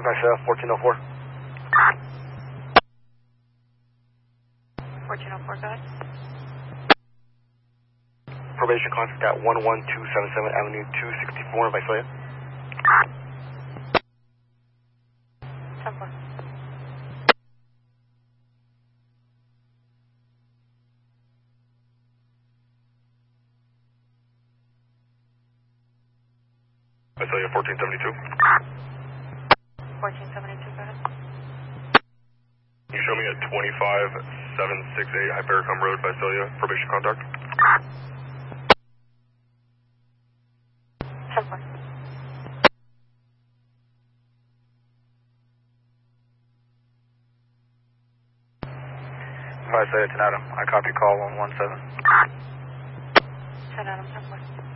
Nice, 1404. 1404, go ahead. Probation contact at 11277 Avenue 264 in Visalia. 10-4. Visalia 1472. 1472, go ahead. Can you show me at 25768 Hypericum Road, Visalia, probation contact? 10-4. Visalia 10 Adam, I copy call 117. 10 Adam, 10-4.